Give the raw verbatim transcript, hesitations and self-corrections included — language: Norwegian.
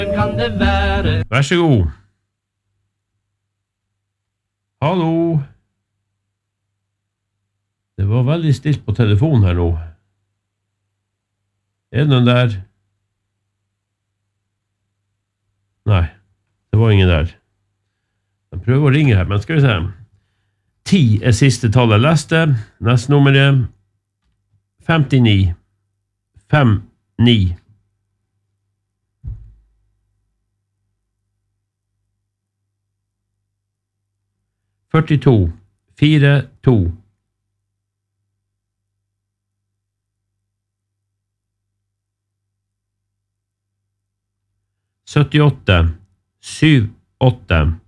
Kan det være? Vær så god. Hallo. Det var veldig stilt på telefonen her nå. Er det noen der? Nei, det var ingen der. Jeg prøver å ringe her, men skal vi se. ti er siste tallet jeg leste. Neste nummer er femtini. fem ni. førtito. fire to. syttiåtte. syv åtte.